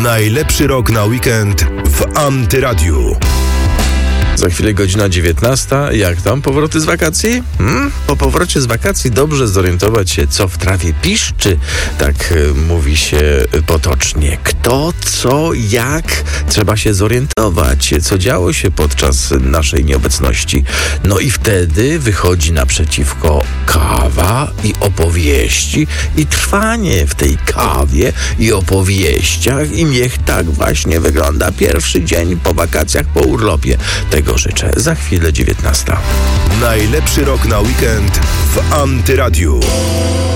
Najlepszy rok na weekend w Antyradiu. Za chwilę godzina 19. Jak tam powroty z wakacji? Po powrocie z wakacji dobrze zorientować się, co w trawie piszczy. Tak mówi się potocznie. Kto, co, jak? Trzeba się zorientować, co działo się podczas naszej nieobecności. No i wtedy wychodzi naprzeciwko kawa i opowieści i trwanie w tej kawie i opowieściach i niech tak właśnie wygląda pierwszy dzień po wakacjach, po urlopie. Tego życzę. Za chwilę 19. Najlepszy rok na weekend w Antyradiu.